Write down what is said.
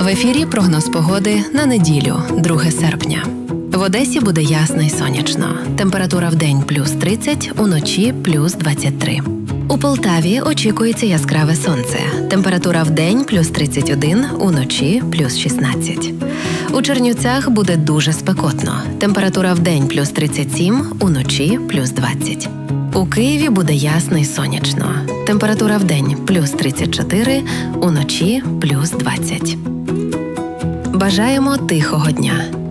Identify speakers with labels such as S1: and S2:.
S1: В ефірі прогноз погоди на неділю, 2 серпня. В Одесі буде ясно і сонячно. Температура вдень плюс 30, уночі плюс 23. У Полтаві очікується яскраве сонце. Температура вдень плюс 31, уночі плюс 16. У Чернівцях буде дуже спекотно. Температура вдень плюс 37, уночі плюс 20. У Києві буде ясно і сонячно. Температура вдень плюс 34, уночі плюс 20. Бажаємо тихого дня.